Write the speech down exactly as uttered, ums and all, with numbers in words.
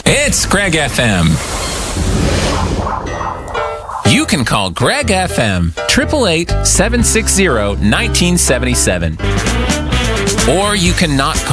It's Greg F M. You can call Greg F M, eight eight eight, seven six zero, one nine seven seven. Or you can not call